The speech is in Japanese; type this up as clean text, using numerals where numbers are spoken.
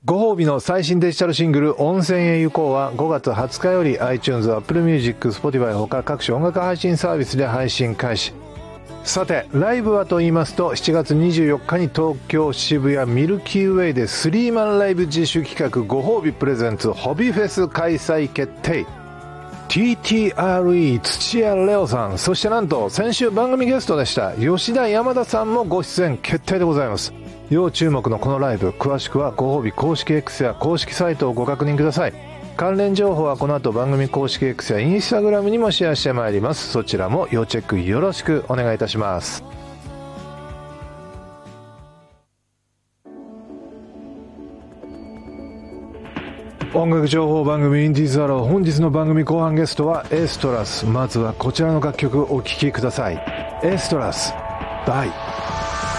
ご褒美の最新デジタルシングル温泉へ行こうは5月20日より iTunes、Apple Music、Spotify 他各種音楽配信サービスで配信開始。さてライブはと言いますと、7月24日に東京渋谷ミルキーウェイでスリーマンライブ自主企画ご褒美プレゼンツホビフェス開催決定。 TTRE 土屋レオさん、そしてなんと先週番組ゲストでした吉田山田さんもご出演決定でございます。要注目のこのライブ、詳しくはご褒美公式 X や公式サイトをご確認ください。関連情報はこの後番組公式 X やインスタグラムにもシェアしてまいります。そちらも要チェックよろしくお願いいたします。音楽情報番組インディーズアロー、本日の番組後半ゲストはエストラス。まずはこちらの楽曲お聴きください。エストラス by